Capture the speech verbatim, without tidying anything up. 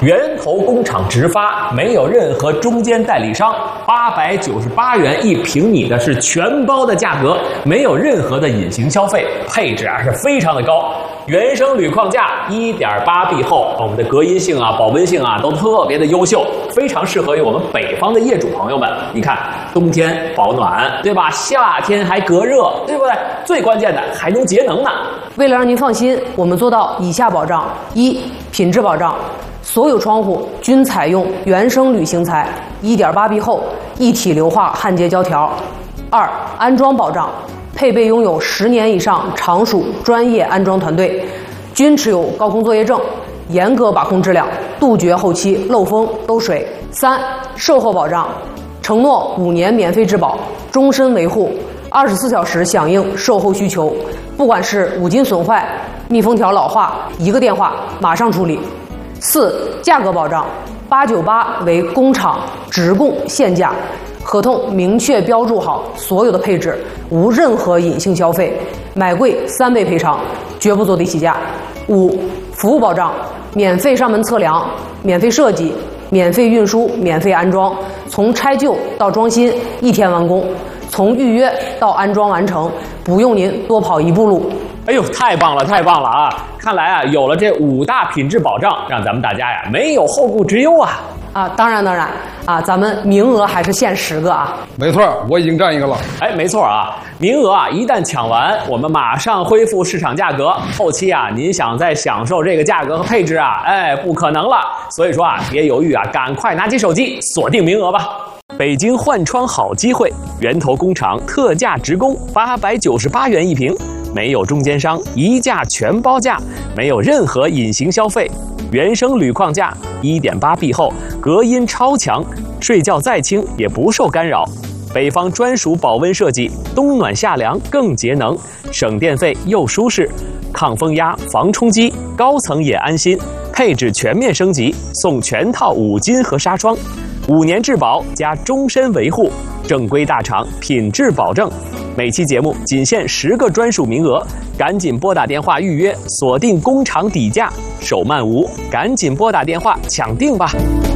源头工厂直发，没有任何中间代理商，八百九十八元一平米的是全包的价格，没有任何的隐形消费，配置啊是非常的高。原生铝框架 一点八 B 厚，我们的隔音性啊、保温性啊都特别的优秀，非常适合于我们北方的业主朋友们。你看，冬天保暖，对吧？夏天还隔热，对不对？最关键的还能节能呢。 为了让您放心，我们做到以下保障：一、品质保障，所有窗户均采用原生铝型材 一点八 B 厚，一体硫化焊接胶条；二、安装保障，配备拥有十年以上常属专业安装团队，均持有高空作业证，严格把控质量，杜绝后期漏风漏水。三、售后保障，承诺五年免费质保，终身维护，二十四小时响应售后需求，不管是五金损坏、密封条老化，一个电话马上处理。四、价格保障，八九八为工厂直供现价，合同明确标注好所有的配置，无任何隐性消费，买贵三倍赔偿，绝不坐地起价。五、服务保障，免费上门测量，免费设计，免费运输，免费安装，从拆旧到装新一天完工，从预约到安装完成，不用您多跑一步路。 哎呦，太棒了，太棒了啊！看来啊，有了这五大品质保障，让咱们大家呀没有后顾之忧啊！ 啊，当然当然啊，咱们名额还是限十个啊。 没错，我已经占一个了。 哎，没错啊，名额啊一旦抢完，我们马上恢复市场价格。后期啊，您想再享受这个价格和配置啊，哎，不可能了。所以说啊，别犹豫啊，赶快拿起手机锁定名额吧。北京换窗好机会，源头工厂特价直供，八百九十八元一平，没有中间商，一价全包价，没有任何隐形消费。原生铝框架 一点八 B 厚，隔音超强，睡觉再轻也不受干扰。北方专属保温设计，冬暖夏凉更节能，省电费又舒适，抗风压、防冲击，高层也安心。配置全面升级，送全套五金和纱窗，五年质保加终身维护，正规大厂，品质保证。每期节目仅限十个专属名额，赶紧拨打电话预约，锁定工厂底价，手慢无，赶紧拨打电话抢定吧。